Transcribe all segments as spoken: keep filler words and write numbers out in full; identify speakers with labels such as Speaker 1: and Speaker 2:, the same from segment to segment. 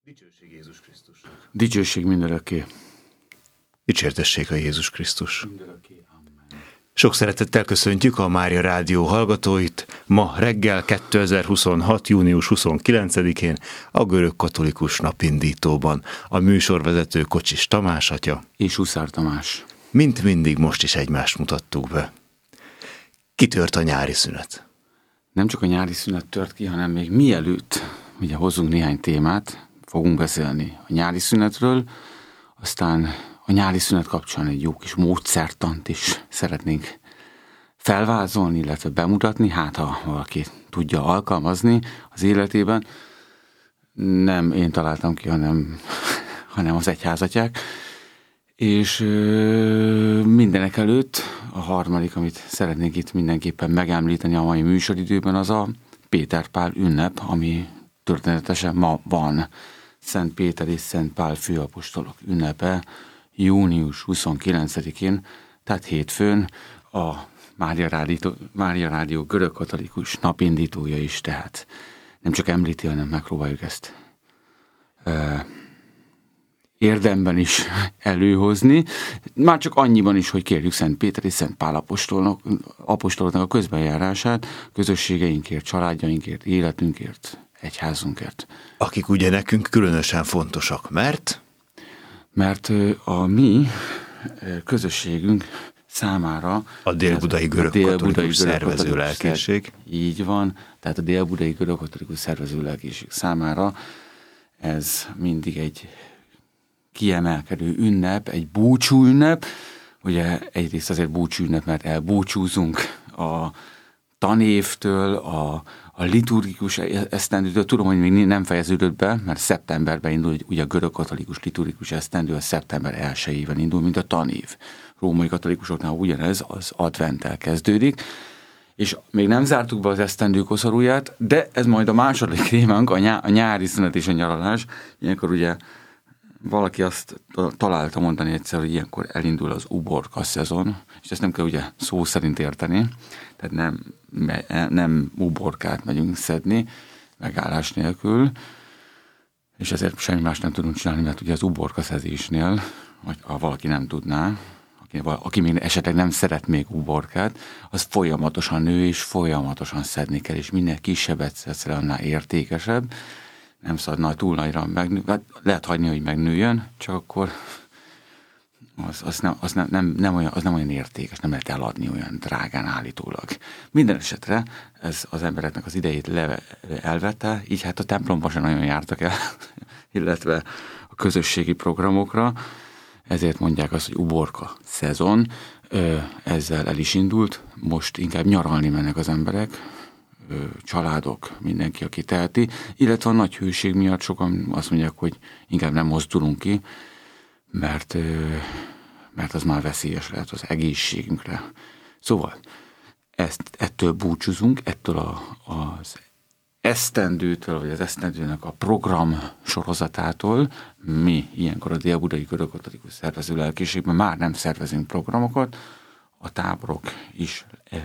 Speaker 1: Dicsőség Jézus Krisztusnak.
Speaker 2: Dicsőség mindörökké.
Speaker 1: Dicsértessék a Jézus Krisztus.
Speaker 2: Mindörökké. Amen.
Speaker 1: Sok szeretettel köszöntjük a Mária Rádió hallgatóit. Ma reggel kétezer-huszonhat. június huszonkilencedikén a görögkatolikus napindítóban a műsorvezető Kocsis Tamás atya
Speaker 2: És Huszár Tamás.
Speaker 1: Mint mindig most is egymást mutattuk be. Kitört a nyári szünet.
Speaker 2: Nem csak a nyári szünet tört ki, hanem még mielőtt ugye hozzunk néhány témát, fogunk beszélni a nyári szünetről, aztán a nyári szünet kapcsán egy jó kis módszertant is szeretnénk felvázolni, illetve bemutatni, hát ha valaki tudja alkalmazni az életében. Nem én találtam ki, hanem, hanem az egyházatják. És ö, mindenek előtt a harmadik, amit szeretnék itt mindenképpen megemlíteni a mai műsoridőben, az a Péter Pál ünnep, ami történetesen ma van. Szent Péter és Szent Pál főapostolok ünnepe június huszonkilencedikén, tehát hétfőn a Mária Rádió, Mária Rádió görögkatolikus napindítója is, tehát nem csak említi, hanem megpróbáljuk ezt ö, érdemben is előhozni. Már csak annyiban is, hogy kérjük Szent Péter és Szent Pál apostolnak, apostoloknak a közbenjárását, közösségeinkért, családjainkért, életünkért, egyházunkért.
Speaker 1: Akik ugye nekünk különösen fontosak, mert...
Speaker 2: Mert a mi közösségünk számára...
Speaker 1: A Dél-Budai Görögkatolikus Szervező Lelkészség.
Speaker 2: Így van, tehát a Dél-Budai Görögkatolikus Szervező Lelkészség számára ez mindig egy kiemelkedő ünnep, egy búcsú ünnep. Ugye egyrészt azért búcsú ünnep, mert elbúcsúzunk a tanévtől, a, a liturgikus esztendőtől. Tudom, hogy még nem fejeződött be, mert szeptemberben indul, ugye a görögkatolikus liturgikus esztendő a szeptember elsejében indul, mint a tanév. Római katolikusoknál ugyanez az adventtel kezdődik, és még nem zártuk be az esztendő koszorúját, de ez majd a második témánk, a, nyá- a nyári szünet és a nyaralás. Ilyenkor ugye valaki azt találta mondani egyszer, hogy ilyenkor elindul az uborka szezon, és ezt nem kell ugye szó szerint érteni, tehát nem, nem uborkát megyünk szedni, megállás nélkül, és ezért semmi más nem tudunk csinálni, mert ugye az uborka szedésnél, vagy ha valaki nem tudná, aki, aki még esetleg nem szeret még uborkát, az folyamatosan nő, és folyamatosan szedni kell, és minél kisebbet szedsz le, annál értékesebb. Nem szabadna túl nagyra megnő, hát lehet hagyni, hogy megnőjön, csak akkor az, az, nem, az, nem, nem, nem olyan, az nem olyan értékes, nem lehet eladni olyan drágán állítólag. Minden esetre ez az embereknek az idejét leve, elvette, így hát a templomban sem nagyon jártak el, illetve a közösségi programokra, ezért mondják azt, hogy uborka szezon, ezzel el is indult, most inkább nyaralni mennek az emberek, családok, mindenki, aki teheti, illetve a nagy hőség miatt sokan azt mondják, hogy inkább nem mozdulunk ki, mert, mert az már veszélyes lehet az egészségünkre. Szóval ezt, ettől búcsúzunk, ettől a, az esztendőtől, vagy az esztendőnek a program sorozatától. Mi ilyenkor a Dél-Budai Görögkatolikus Szervező Lelkészségben már nem szervezünk programokat, a táborok is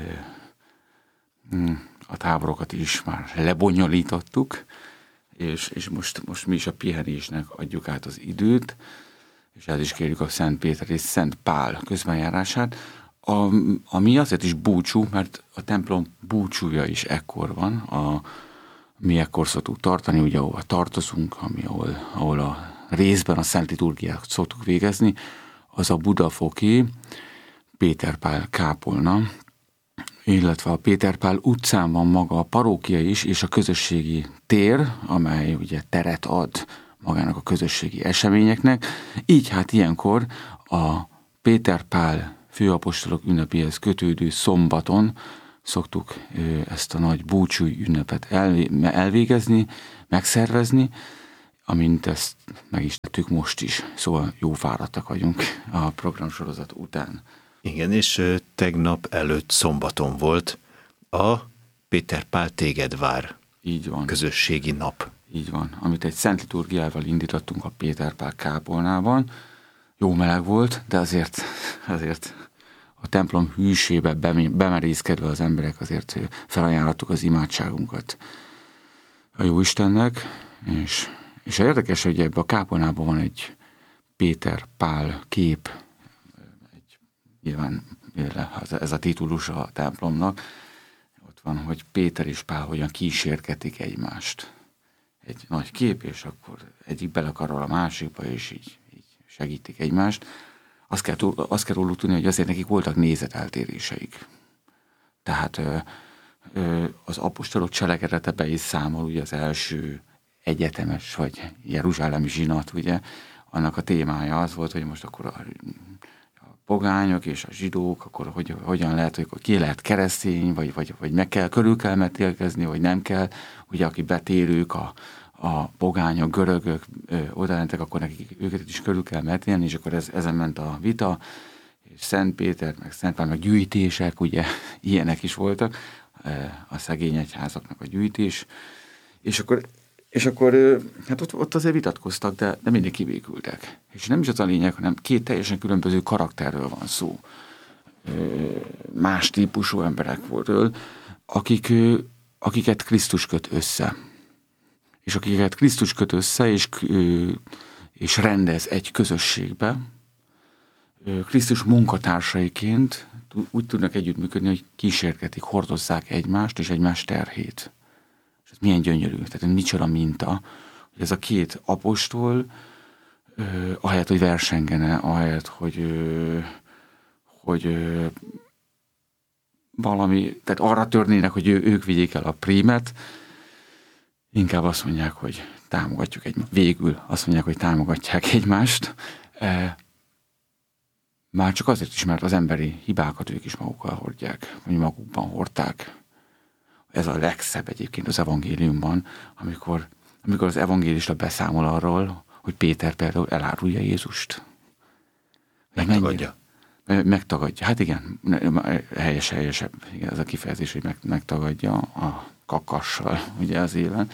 Speaker 2: a táborokat is már lebonyolítottuk, és, és most, most mi is a pihenésnek adjuk át az időt, és el is kérjük a Szent Péter és Szent Pál közbenjárását, a, ami azért is búcsú, mert a templom búcsúja is ekkor van, a, mi ekkor szoktuk tartani, ugye ahova tartozunk, ami, ahol, ahol a részben a Szent Liturgiát szoktuk végezni, az a budafoki Péter Pál kápolna, illetve a Péter Pál utcán van maga a parókia is, és a közösségi tér, amely ugye teret ad magának a közösségi eseményeknek. Így hát ilyenkor a Péter Pál főapostolok ünnepéhez kötődő szombaton szoktuk ezt a nagy búcsúi ünnepet elvégezni, megszervezni, amint ezt meg is tettük most is. Szóval jó fáradtak vagyunk a programsorozat után.
Speaker 1: Igen, és tegnap előtt szombaton volt a Péter Pál téged vár.
Speaker 2: Így van.
Speaker 1: Közösségi nap.
Speaker 2: Így van, amit egy szent liturgiával indítottunk a Péter Pál kápolnában. Jó meleg volt, de azért, azért a templom hűsébe bemerészkedve az emberek azért felajánlottuk az imádságunkat a Jóistennek, és és érdekes, hogy ebben a kápolnában van egy Péter-Pál kép, egy, nyilván ez a titulus a templomnak, ott van, hogy Péter és Pál hogyan kísérgetik egymást. Egy nagy kép, és akkor egyik belekarol a másikba, és így, így segítik egymást. Azt kell, azt kell róluk tudni, hogy azért nekik voltak nézeteltéréseik. Tehát az apostolok cselekedete be is számol, ugye az első egyetemes, vagy jeruzsálemi zsinat, ugye, annak a témája az volt, hogy most akkor a, a pogányok és a zsidók, akkor hogy, hogyan lehet, hogy ki lehet keresztény, vagy, vagy, vagy meg kell, körül kell metélkezni, vagy nem kell. Ugye, aki betérők, a, a pogányok, görögök oda mentek, akkor nekik őket is körül kell metélni, és akkor ez, ezen ment a vita, és Szent Péter, meg Szent Pál, meg gyűjtések, ugye, ilyenek is voltak, a szegény egyházaknak a gyűjtés, és akkor És akkor hát ott, ott azért vitatkoztak, de, de mindig kivégültek. És nem is az a lényeg, hanem két teljesen különböző karakterről van szó. Más típusú emberek voltak, akik, akiket Krisztus köt össze. És akiket Krisztus köt össze, és, és rendez egy közösségbe, Krisztus munkatársaiként úgy tudnak együttműködni, hogy kísérgetik, hordozzák egymást és egymás terhét. És ez milyen gyönyörű, tehát micsoda minta, hogy ez a két apostol, ö, ahelyett, hogy versengene, ahelyett, hogy, ö, hogy ö, valami, tehát arra törnének, hogy ő, ők vigyék el a prímet, inkább azt mondják, hogy támogatjuk egymást. Végül azt mondják, hogy támogatják egymást. E, már csak azért is, mert az emberi hibákat ők is magukkal hordják, vagy magukban hordták. Ez a legszebb egyébként az evangéliumban, amikor, amikor az evangélista beszámol arról, hogy Péter például elárulja Jézust.
Speaker 1: Megtagadja.
Speaker 2: Mennyire, megtagadja. Hát igen, helyes, helyesebb igen, ez a kifejezés, hogy meg, megtagadja a kakassal ugye az élen.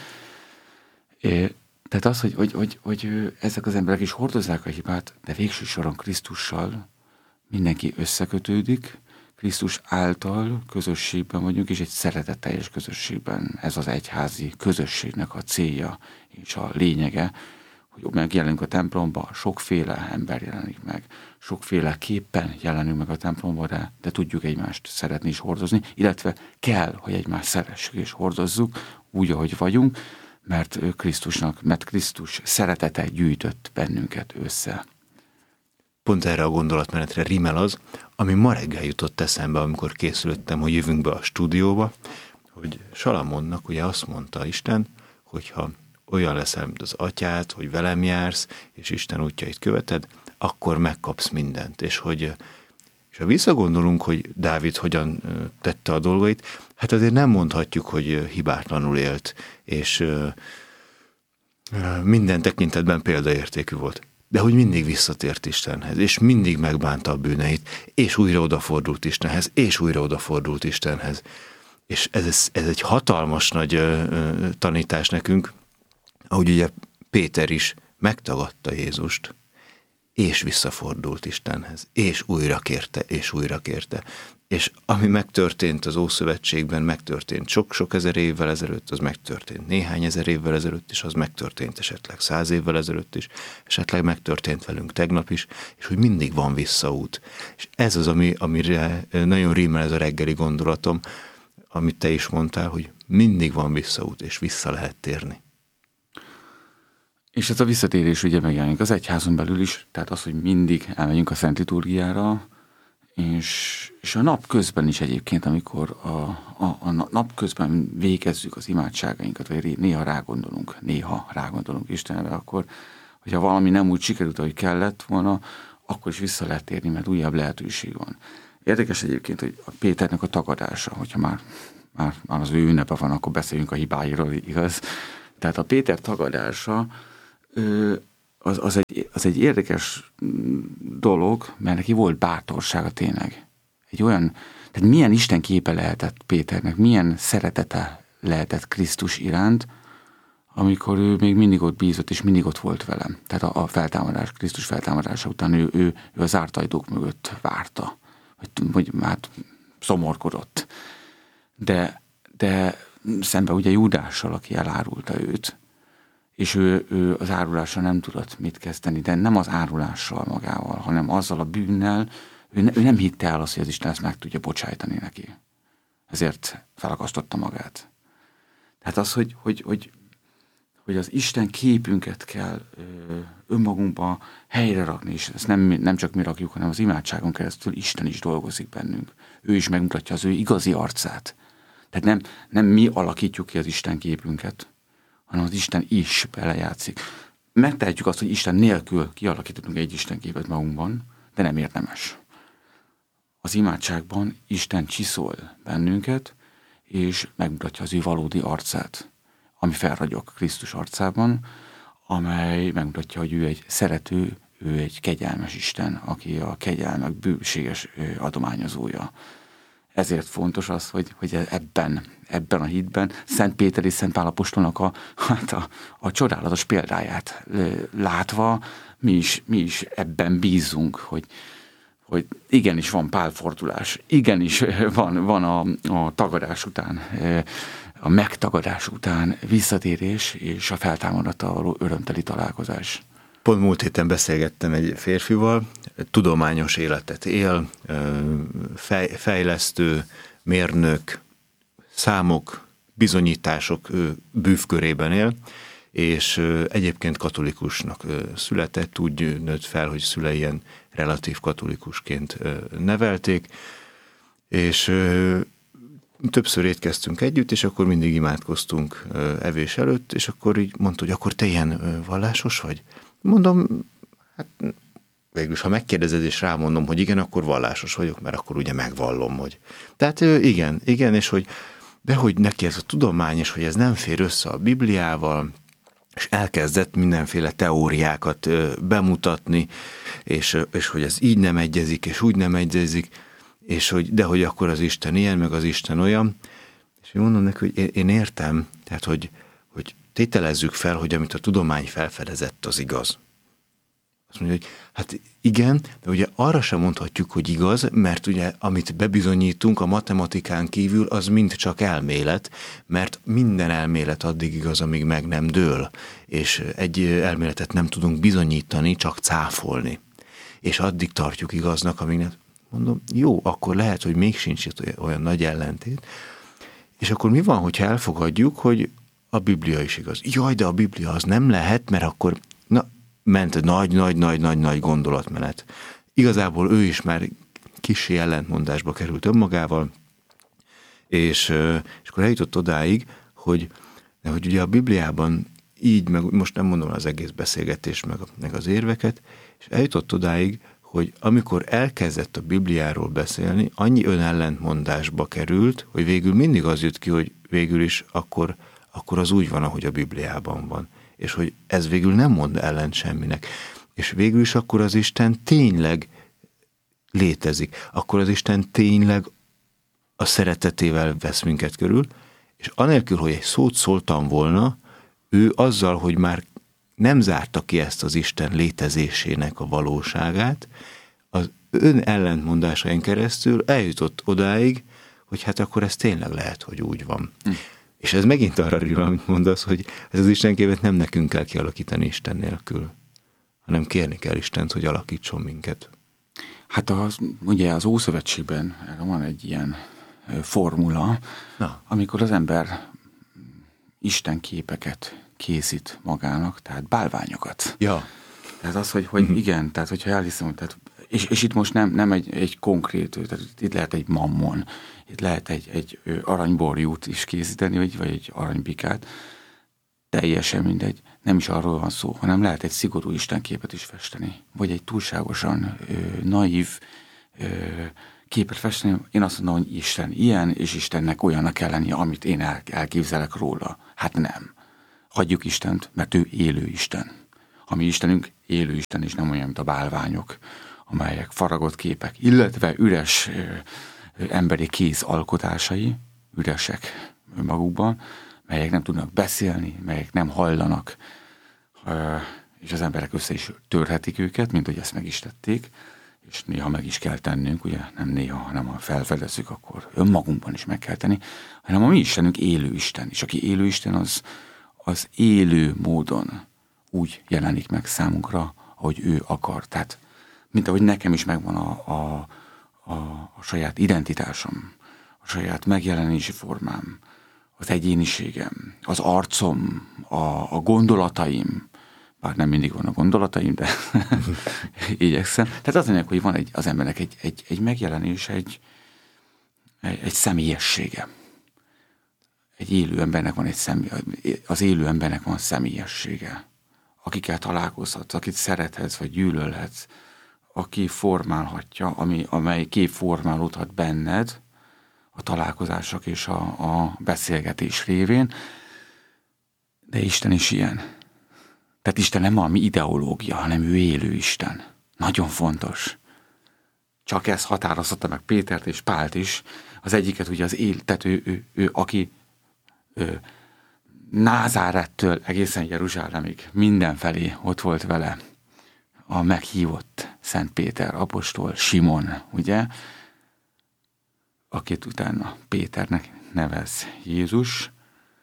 Speaker 2: É, tehát az, hogy, hogy, hogy, hogy ezek az emberek is hordozzák a hibát, de végső soron Krisztussal mindenki összekötődik, Krisztus által közösségben vagyunk, és egy szeretetteljes közösségben. Ez az egyházi közösségnek a célja és a lényege, hogy megjelenünk a templomba, sokféle ember jelenik meg, sokféle képpen jelenünk meg a templomba, de, de tudjuk egymást szeretni és hordozni, illetve kell, hogy egymást szeressük és hordozzuk úgy, ahogy vagyunk, mert Krisztusnak, mert Krisztus szeretete gyűjtött bennünket össze.
Speaker 1: Pont erre a gondolatmenetre rímel az, ami ma reggel jutott eszembe, amikor készülöttem, hogy jövünk be a stúdióba, hogy Salamonnak ugye azt mondta Isten, hogyha olyan leszel, mint az atyád, hogy velem jársz, és Isten útjait követed, akkor megkapsz mindent. És hogy és ha visszagondolunk, hogy Dávid hogyan tette a dolgait, hát azért nem mondhatjuk, hogy hibátlanul élt, és minden tekintetben példaértékű volt. De hogy mindig visszatért Istenhez, és mindig megbánta a bűneit, és újra odafordult Istenhez, és újra odafordult Istenhez. És ez, ez egy hatalmas nagy ö, ö, tanítás nekünk, ahogy ugye Péter is megtagadta Jézust, és visszafordult Istenhez, és újra kérte, és újra kérte. És ami megtörtént az Ószövetségben, megtörtént sok-sok ezer évvel ezelőtt, az megtörtént néhány ezer évvel ezelőtt is, az megtörtént esetleg száz évvel ezelőtt is, esetleg megtörtént velünk tegnap is, és hogy mindig van visszaút. És ez az, ami, amire nagyon rímel ez a reggeli gondolatom, amit te is mondtál, hogy mindig van visszaút, és vissza lehet térni.
Speaker 2: És ez a visszatérés ugye megjelenik az egyházon belül is, tehát az, hogy mindig elmegyünk a Szent Liturgiára, és, és a nap közben is egyébként, amikor a, a, a nap közben végezzük az imádságainkat, vagy néha rágondolunk, néha rágondolunk Istenre, akkor, hogyha valami nem úgy sikerült, ahogy kellett volna, akkor is vissza lehet térni, mert újabb lehetőség van. Érdekes egyébként, hogy a Péternek a tagadása, hogyha már, már, már az ő ünnepe van, akkor beszéljünk a hibáiról, igaz? Tehát a Péter tagadása az, az, egy, az egy érdekes dolog, mert neki volt bátorsága tényleg. Egy olyan, tehát milyen Isten képe lehetett Péternek, milyen szeretete lehetett Krisztus iránt, amikor ő még mindig ott bízott, és mindig ott volt velem. Tehát a, a feltámadás, Krisztus feltámadása után ő, ő, ő az zárt ajtók mögött várta, vagy, vagy hát szomorkodott. De, de szemben ugye Júdással, aki elárulta őt, és ő, ő az árulással nem tudott mit kezdeni, de nem az árulással magával, hanem azzal a bűnnel, ő, ne, ő nem hitte el azt, hogy az Isten ezt meg tudja bocsájtani neki. Ezért felakasztotta magát. Tehát az, hogy, hogy, hogy, hogy az Isten képünket kell ö, önmagunkba helyre rakni, és ezt nem, nem csak mi rakjuk, hanem az imádságon keresztül Isten is dolgozik bennünk. Ő is megmutatja az ő igazi arcát. Tehát nem, nem mi alakítjuk ki az Isten képünket, hanem az Isten is belejátszik. Megtehetjük azt, hogy Isten nélkül kialakítottunk egy Isten képet magunkban, de nem érdemes. Az imádságban Isten csiszol bennünket, és megmutatja az ő valódi arcát, ami felragyog Krisztus arcában, amely megmutatja, hogy ő egy szerető, ő egy kegyelmes Isten, aki a kegyelmek bőséges adományozója. Ezért fontos az, hogy, hogy ebben, ebben a hitben Szent Péter és Szent Pál apostolnak a, hát a, a csodálatos példáját látva mi is, mi is ebben bízunk, hogy, hogy igenis van pálfordulás, igenis van, van a, a tagadás után, a megtagadás után visszatérés és a feltámadattal való örömteli találkozás.
Speaker 1: Pont múlt héten beszélgettem egy férfival, tudományos életet él, fej, fejlesztő, mérnök, számok, bizonyítások bűvkörében él, és egyébként katolikusnak született, úgy nőtt fel, hogy szülei ilyen relatív katolikusként nevelték, és többször étkeztünk együtt, és akkor mindig imádkoztunk evés előtt, és akkor így mondta, hogy akkor te ilyen vallásos vagy? Mondom, hát végülis, ha megkérdezed és rámondom, hogy igen, akkor vallásos vagyok, mert akkor ugye megvallom, hogy. Tehát igen, igen, és hogy, de hogy neki ez a tudomány, és hogy ez nem fér össze a Bibliával, és elkezdett mindenféle teóriákat bemutatni, és, és hogy ez így nem egyezik, és úgy nem egyezik, és hogy, de hogy akkor az Isten ilyen, meg az Isten olyan. És én mondom neki, hogy én, én értem, tehát, hogy, hogy tételezzük fel, hogy amit a tudomány felfedezett, az igaz. Azt mondja, hogy hát igen, de ugye arra sem mondhatjuk, hogy igaz, mert ugye amit bebizonyítunk a matematikán kívül, az mind csak elmélet, mert minden elmélet addig igaz, amíg meg nem dől, és egy elméletet nem tudunk bizonyítani, csak cáfolni. És addig tartjuk igaznak, amíg nem. Mondom, jó, akkor lehet, hogy még sincs olyan nagy ellentét. És akkor mi van, hogyha elfogadjuk, hogy a Biblia is igaz? Jaj, de a Biblia az nem lehet, mert akkor na, ment nagy-nagy-nagy-nagy-nagy gondolatmenet. Igazából ő is már kissé ellentmondásba került önmagával, és, és akkor eljutott odáig, hogy, hogy ugye a Bibliában így, meg most nem mondom az egész beszélgetést, meg, meg az érveket, és eljutott odáig, hogy amikor elkezdett a Bibliáról beszélni, annyi önellentmondásba került, hogy végül mindig az jött ki, hogy végül is akkor, akkor az úgy van, ahogy a Bibliában van. És hogy ez végül nem mond ellent semminek. És végül is akkor az Isten tényleg létezik. Akkor az Isten tényleg a szeretetével vesz minket körül, és anélkül, hogy egy szót szóltam volna, ő azzal, hogy már nem zárta ki ezt az Isten létezésének a valóságát, az ön ellentmondásain keresztül eljutott odáig, hogy hát akkor ez tényleg lehet, hogy úgy van. Hm. És ez megint arra ríl, amit mondasz, hogy ez az Istenképet nem nekünk kell kialakítani Isten nélkül, hanem kérni kell Istent, hogy alakítson minket.
Speaker 2: Hát az, ugye az Ószövetségben van egy ilyen formula, Na. amikor az ember istenképeket készít magának, tehát bálványokat.
Speaker 1: Ja.
Speaker 2: Tehát az, hogy, hogy uh-huh. igen, tehát hogyha elhiszem, tehát, és, és itt most nem, nem egy, egy konkrét, tehát itt lehet egy mammon, itt lehet egy, egy aranyborjút is készíteni, vagy, vagy egy aranybikát, teljesen mindegy, nem is arról van szó, hanem lehet egy szigorú istenképet is festeni, vagy egy túlságosan ö, naív ö, képet festeni. Én azt mondom, hogy Isten ilyen, és Istennek olyannak kell lennie, amit én el, elképzelek róla. Hát nem. Hagyjuk Istent, mert ő élő Isten. A mi Istenünk élő Isten, és nem olyan, mint a bálványok, amelyek faragott képek, illetve üres ö, ö, emberi kéz alkotásai, üresek önmagukban, melyek nem tudnak beszélni, melyek nem hallanak, ö, és az emberek össze is törhetik őket, mint hogy ezt meg is tették, és néha meg is kell tennünk, ugye nem néha, hanem ha felfedezzük, akkor önmagunkban is meg kell tenni, hanem a mi Istenünk élő Isten, és aki élő Isten, az az élő módon úgy jelenik meg számunkra, ahogy ő akar. Tehát, mint ahogy nekem is megvan a, a, a, a saját identitásom, a saját megjelenési formám, az egyéniségem, az arcom, a, a gondolataim, bár nem mindig vannak gondolataim, de igyekszem. Tehát az mondják, hogy van egy, az embernek egy, egy, egy megjelenés, egy, egy, egy személyessége. Egy élő embernek van egy személy, az élő embernek van személyessége. Akikkel találkozhatsz, akit szerethetsz, vagy gyűlölhetsz, aki formálhatja, ami, amely kép formálódhat benned a találkozások és a, a beszélgetés révén. De Isten is ilyen. Tehát Isten nem valami ideológia, hanem ő élő Isten. Nagyon fontos. Csak ez határoztatta meg Pétert és Pált is. Az egyiket ugye az él, tehát ő, ő, ő aki ő, Názárettől egészen Jeruzsálemig mindenfelé ott volt vele a meghívott Szent Péter apostol, Simon, ugye, akit utána Péternek nevez Jézus,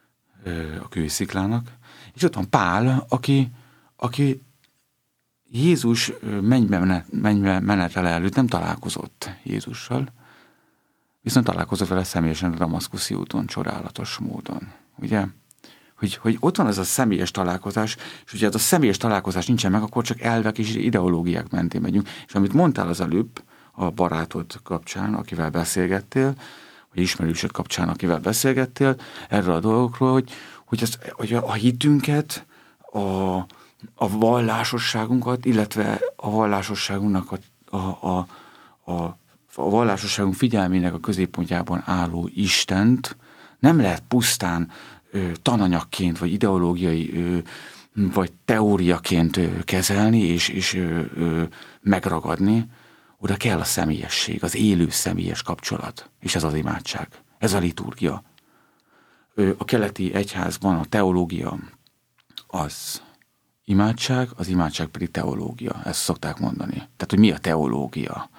Speaker 2: a kősziklának, és ott van Pál, aki, aki Jézus mennybe, menet, mennybe menetele előtt nem találkozott Jézussal, viszont találkozott vele személyesen a Damaszkuszi úton, csodálatos módon, ugye? Hogy, hogy ott van ez a személyes találkozás, és ugye ez a személyes találkozás nincsen meg, akkor csak elvek és ideológiák mentén megyünk. És amit mondtál az előbb a barátod kapcsán, akivel beszélgettél, vagy ismerősöd kapcsán, akivel beszélgettél, erről a dolgokról, hogy, hogy, ez, hogy a hitünket, a, a vallásosságunkat, illetve a vallásosságunknak a, a, a, a, a vallásosságunk figyelmének a középpontjában álló Istent nem lehet pusztán ö, tananyagként, vagy ideológiai, ö, vagy teóriaként ö, kezelni, és, és ö, ö, megragadni. Oda kell a személyesség, az élő személyes kapcsolat, és ez az imádság, ez a liturgia. Ö, a keleti egyházban a teológia az imádság, az imádság pedig teológia, ezt szokták mondani. Tehát, hogy mi a teológia?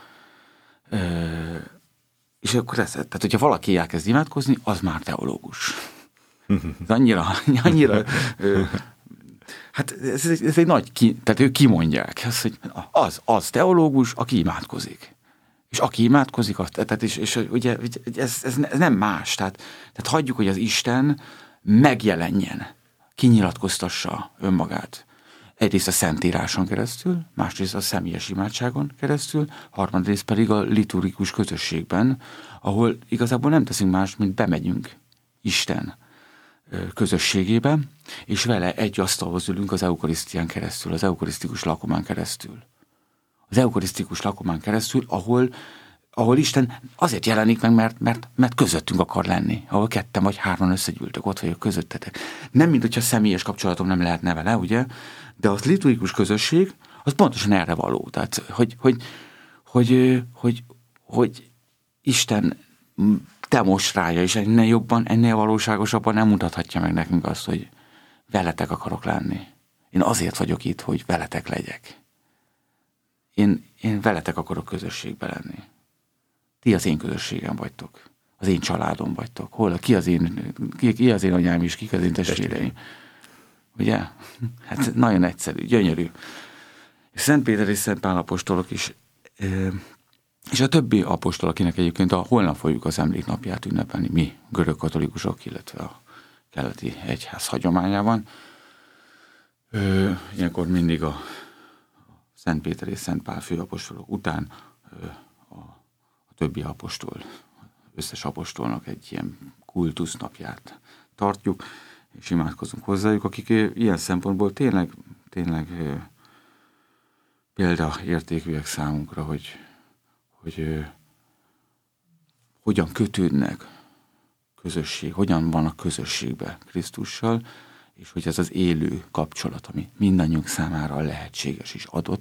Speaker 2: Ö, és akkor ez, tehát, hogyha valaki elkezd imádkozni, az már teológus. Ez annyira, annyira ö, hát ez, ez egy nagy, ki, tehát ők kimondják, az, hogy az, az teológus, aki imádkozik. És aki imádkozik, az, tehát, és, és ugye ez, ez nem más, tehát, tehát hagyjuk, hogy az Isten megjelenjen, kinyilatkoztassa önmagát. Egyrészt a Szentíráson keresztül, másrészt a személyes imádságon keresztül, harmadrészt pedig a liturgikus közösségben, ahol igazából nem teszünk más, mint bemegyünk Isten közösségébe, és vele egy asztalhoz ülünk az eukarisztián keresztül, az eukarisztikus lakomán keresztül. Az eukarisztikus lakomán keresztül, ahol, ahol Isten azért jelenik meg, mert, mert, mert közöttünk akar lenni, ahol ketten vagy hárman összegyűltök, ott vagyok közöttetek. Nem, mint hogyha személyes kapcsolatom nem lehetne vele, ugye? De az liturgikus közösség, az pontosan erre való. Tehát, hogy, hogy, hogy, hogy, hogy Isten demonstrálja, és ennél jobban, ennél valóságosabban nem mutathatja meg nekünk azt, hogy veletek akarok lenni. Én azért vagyok itt, hogy veletek legyek. Én, én veletek akarok közösségbe lenni. Ti az én közösségem vagytok. Az én családom vagytok. Hol, ki az én, ki, ki az én anyám is, kik az én testvéreim. Ugye? Hát nagyon egyszerű, gyönyörű. És Szent Péter és Szent Pál apostolok is, és a többi apostol, akinek egyébként a holnap fogjuk az emléknapját ünnepelni, mi görög katolikusok, illetve a keleti egyház hagyományában. Ö, ilyenkor mindig a Szent Péter és Szent Pál főapostolok után ö, a, a többi apostol, összes apostolnak egy ilyen kultusznapját tartjuk, és imádkozunk hozzájuk, akik ilyen szempontból tényleg, tényleg ö, példaértékűek számunkra, hogy hogy ö, hogyan kötődnek közösség, hogyan vannak közösségbe Krisztussal, és hogy ez az élő kapcsolat, ami mindannyiunk számára lehetséges és adott,